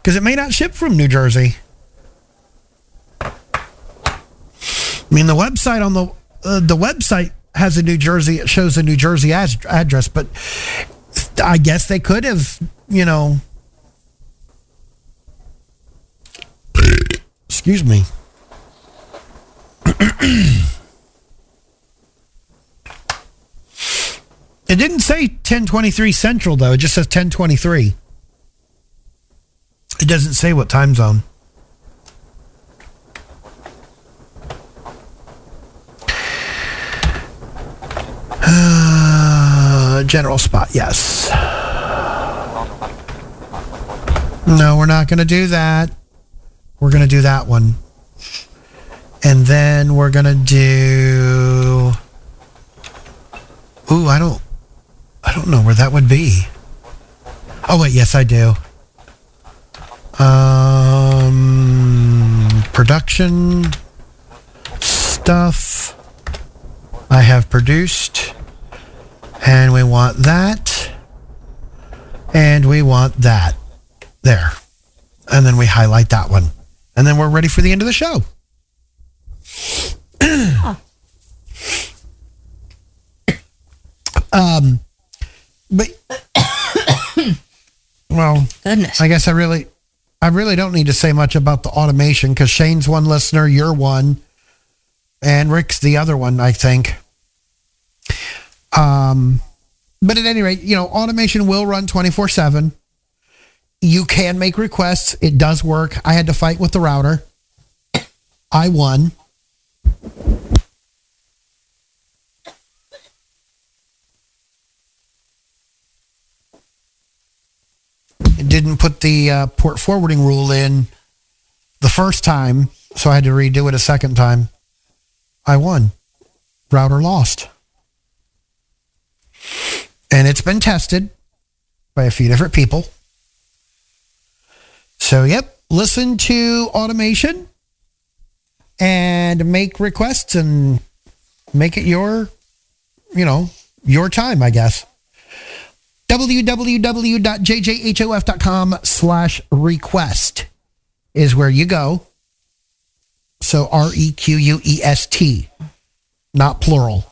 because it may not ship from New Jersey. I mean, the website on the website has a New Jersey. It shows a New Jersey address, but I guess they could have, excuse me. It didn't say 1023 Central, though. It just says 1023. It doesn't say what time zone. General spot, yes. No, we're not going to do that. We're going to do that one. And then we're going to do... Ooh, I don't know where that would be. Oh, wait, yes, I do. Production stuff. I have produced. And we want that. And we want that. There. And then we highlight that one. And then we're ready for the end of the show. But well, goodness. I guess I really don't need to say much about the automation because Shane's one listener, you're one, and Rick's the other one, I think. But at any rate, automation will run 24/7. You can make requests. It does work. I had to fight with the router. I won. It didn't put the port forwarding rule in the first time, so I had to redo it a second time. I won. Router lost. And it's been tested by a few different people. So, yep, listen to automation and make requests and make it your time, I guess. www.jjhof.com/request is where you go. So REQUEST, not plural.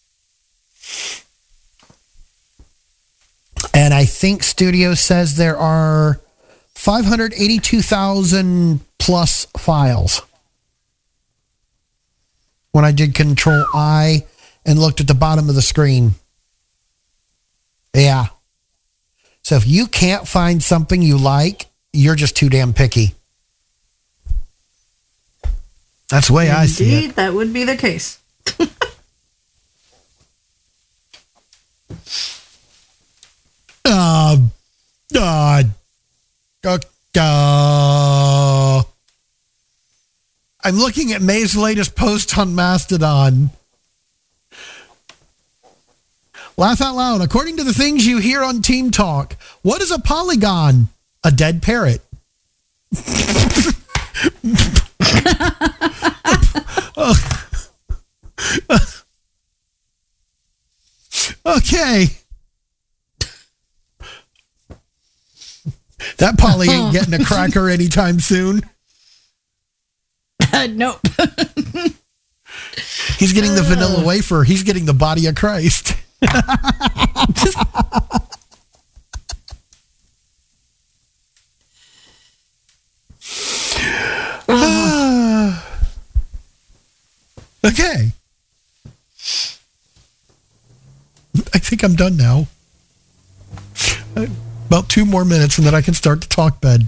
And I think Studio says there are 582,000 plus files. When I did Control I and looked at the bottom of the screen. Yeah. So if you can't find something you like, you're just too damn picky. That's the way I see it. Indeed, that would be the case. I'm looking at May's latest post on Mastodon. Laugh out loud. According to the things you hear on Team Talk, what is a polygon? A dead parrot. Okay. That Polly ain't getting a cracker anytime soon. Nope. He's getting the vanilla wafer. He's getting the body of Christ. Okay. I think I'm done now. About 2 more minutes and then I can start the talk bed.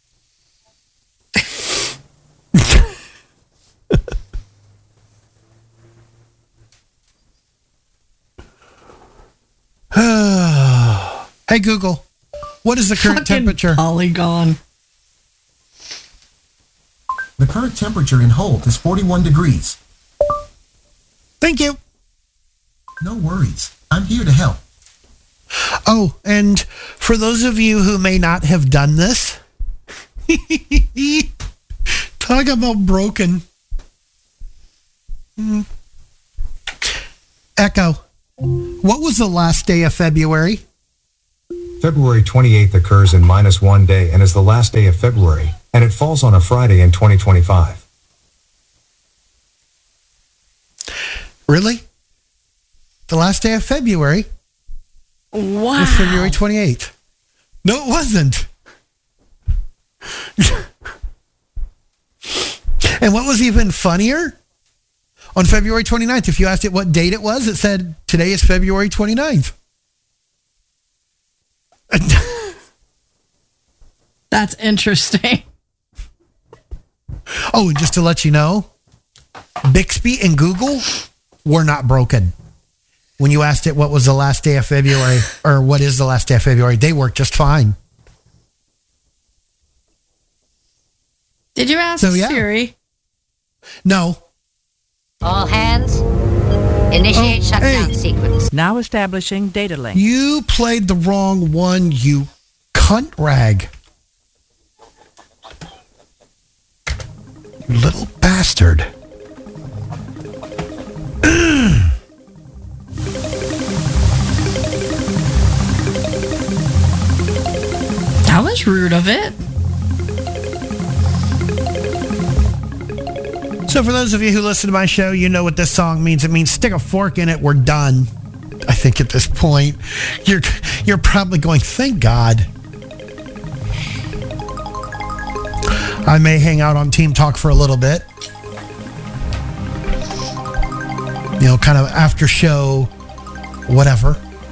Hey Google, what is the current temperature? Polygon. The current temperature in Holt is 41 degrees. Thank you. No worries. I'm here to help. Oh, and for those of you who may not have done this, talk about broken. Echo, what was the last day of February? February 28th occurs in -1 day and is the last day of February, and it falls on a Friday in 2025. Really? The last day of February Wow. was February 28th. No, it wasn't. And what was even funnier? On February 29th, if you asked it what date it was, it said, today is February 29th. That's interesting. Oh, and just to let you know, Bixby and Google were not broken. When you asked it what was the last day of February, or what is the last day of February, they worked just fine. Did you ask So, yeah. Siri? No. All hands, initiate shutdown sequence. Now establishing data link. You played the wrong one, you cunt rag. You little bastard. That was rude of it. So for those of you who listen to my show, you know what this song means. It means stick a fork in it, we're done. I think at this point, you're probably going, thank God. I may hang out on Team Talk for a little bit. You know, kind of after show, whatever.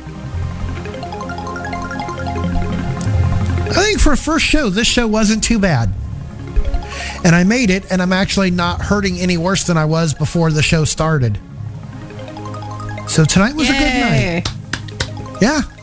I think for a first show, this show wasn't too bad. And I made it, and I'm actually not hurting any worse than I was before the show started. So tonight was a good night. Yeah.